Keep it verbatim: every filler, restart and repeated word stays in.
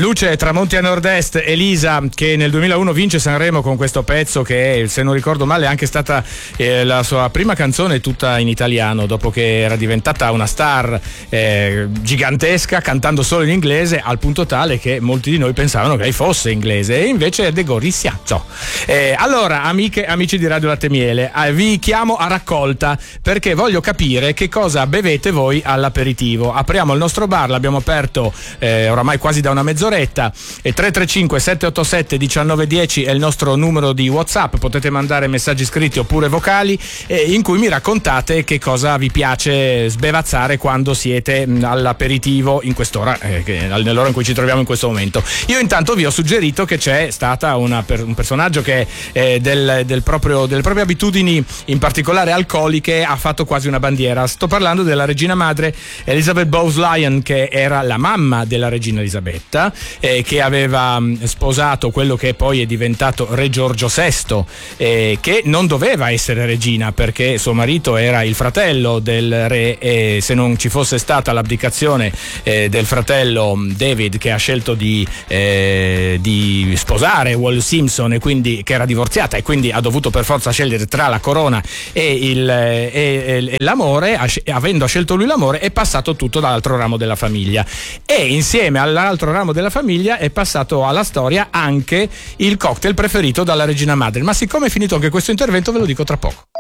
Luce, tramonti a nord-est, Elisa, che nel duemilauno vince Sanremo con questo pezzo che, se non ricordo male, è anche stata eh, la sua prima canzone tutta in italiano, dopo che era diventata una star eh, gigantesca cantando solo in inglese, al punto tale che molti di noi pensavano che lei fosse inglese, e invece è de Gorisciazzo. Eh, allora, amiche, amici di Radio Latte Miele, eh, vi chiamo a raccolta perché voglio capire che cosa bevete voi all'aperitivo. Apriamo il nostro bar, l'abbiamo aperto eh, oramai quasi da una mezz'oretta, e tre tre cinque sette otto sette uno nove uno zero è il nostro numero di WhatsApp. Potete mandare messaggi scritti oppure vocali eh, in cui mi raccontate che cosa vi piace sbevazzare quando siete mh, all'aperitivo in quest'ora, eh, che, nell'ora in cui ci troviamo in questo momento. Io intanto vi ho suggerito che c'è stata una, per, un personaggio che eh, del, del proprio, delle proprie abitudini, in particolare alcoliche, ha fatto quasi una bandiera. Sto parlando della regina madre Elizabeth Bowes-Lyon, che era la mamma della regina Elisabetta, Eh, che aveva mh, sposato quello che poi è diventato re Giorgio sesto, eh, che non doveva essere regina perché suo marito era il fratello del re, e se non ci fosse stata l'abdicazione eh, del fratello David, che ha scelto di, eh, di sposare Walt Simpson, e quindi che era divorziata e quindi ha dovuto per forza scegliere tra la corona e, il, e, e, e l'amore, avendo scelto lui l'amore è passato tutto dall'altro ramo della famiglia, e insieme all'altro ramo della famiglia è passato alla storia anche il cocktail preferito dalla regina madre. Ma siccome è finito anche questo intervento ve lo dico tra poco.